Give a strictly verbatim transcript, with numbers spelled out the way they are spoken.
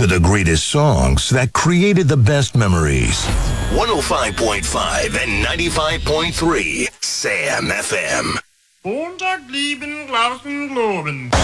to the greatest songs that created the best memories. one oh five point five and ninety-five point three Sam F M. Montag lieben Glauben, Globen.